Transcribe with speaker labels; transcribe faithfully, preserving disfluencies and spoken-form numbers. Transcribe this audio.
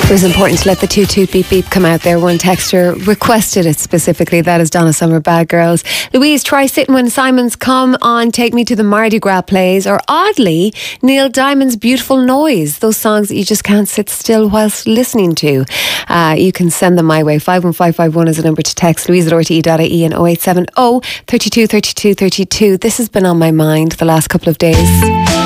Speaker 1: It was important to let the toot toot beep beep come out there. One texter requested it specifically. That is Donna Summer, Bad Girls. Louise, try sitting when Simon's Come On, Take Me to the Mardi Gras plays, or oddly, Neil Diamond's Beautiful Noise. Those songs that you just can't sit still whilst listening to. Uh, you can send them my way. five one five five one is the number to text. Louise at R T E dot I E and oh eight seven oh, thirty-two, thirty-two, thirty-two. This has been on my mind the last couple of days.